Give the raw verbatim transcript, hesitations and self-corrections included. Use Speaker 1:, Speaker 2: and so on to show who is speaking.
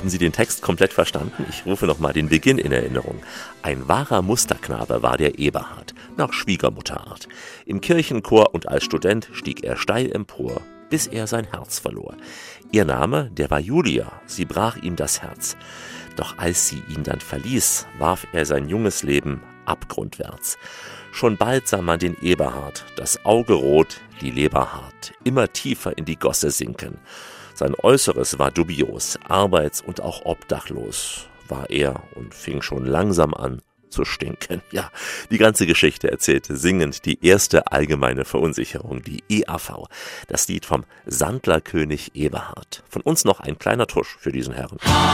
Speaker 1: Haben Sie den Text komplett verstanden? Ich rufe noch mal den Beginn in Erinnerung. Ein wahrer Musterknabe war der Eberhard, nach Schwiegermutterart. Im Kirchenchor und als Student stieg er steil empor, bis er sein Herz verlor. Ihr Name, der war Julia, sie brach ihm das Herz. Doch als sie ihn dann verließ, warf er sein junges Leben abgrundwärts. Schon bald sah man den Eberhard, das Auge rot, die Leber hart, immer tiefer in die Gosse sinken. Sein Äußeres war dubios, arbeits- und auch obdachlos war er und fing schon langsam an zu stinken. Ja, die ganze Geschichte erzählte singend die erste allgemeine Verunsicherung, die E A V. Das Lied vom Sandlerkönig Eberhard. Von uns noch ein kleiner Tusch für diesen Herrn.